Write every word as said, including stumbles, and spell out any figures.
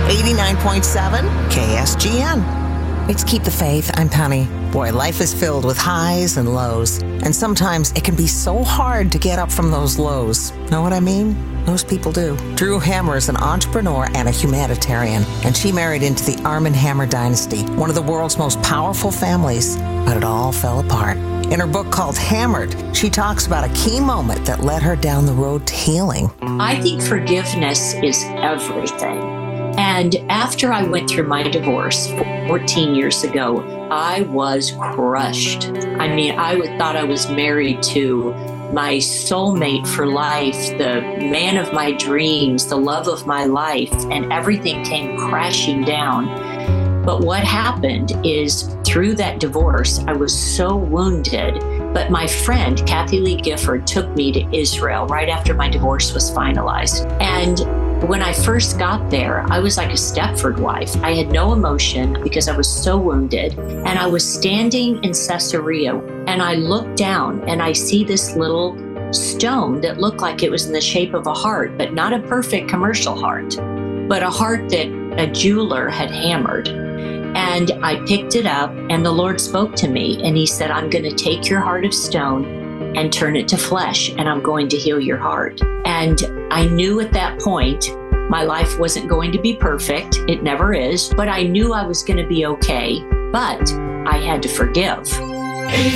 eighty-nine point seven K S G N. It's Keep the Faith. I'm Penny. Boy, life is filled with highs and lows. And sometimes it can be so hard to get up from those lows. Know what I mean? Most people do. Drew Hammer is an entrepreneur and a humanitarian, and she married into the Arm and Hammer dynasty, one of the world's most powerful families. But it all fell apart. In her book called Hammered, she talks about a key moment that led her down the road to healing. I think forgiveness is everything. And after I went through my divorce fourteen years ago, I was crushed. I mean, I thought I was married to my soulmate for life, the man of my dreams, the love of my life, and everything came crashing down. But what happened is through that divorce, I was so wounded. But my friend, Kathy Lee Gifford, took me to Israel right after my divorce was finalized. And when I first got there, I was like a Stepford wife. I had no emotion because I was so wounded. And I was standing in Caesarea, and I looked down and I see this little stone that looked like it was in the shape of a heart, but not a perfect commercial heart, but a heart that a jeweler had hammered. And I picked it up, and the Lord spoke to me, and he said, I'm going to take your heart of stone and turn it to flesh, and I'm going to heal your heart. And I knew at that point my life wasn't going to be perfect. It never is. But I knew I was going to be okay. But I had to forgive.